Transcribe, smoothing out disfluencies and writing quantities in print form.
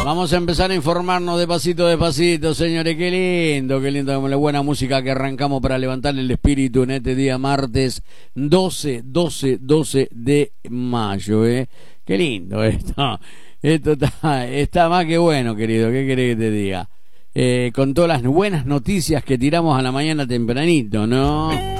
Vamos a empezar a informarnos de pasito, señores. Qué lindo, como la buena música que arrancamos para levantar el espíritu en este día martes 12 de mayo, Qué lindo esto. Esto está más que bueno, querido. ¿Qué querés que te diga? Con todas las buenas noticias que tiramos a la mañana tempranito, ¿no?